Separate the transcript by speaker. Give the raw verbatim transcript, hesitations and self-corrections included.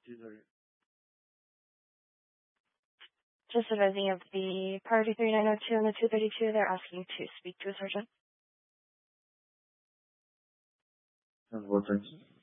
Speaker 1: Just advising of the Priority three nine zero two and the two thirty-two, they're asking to speak to a surgeon.
Speaker 2: What's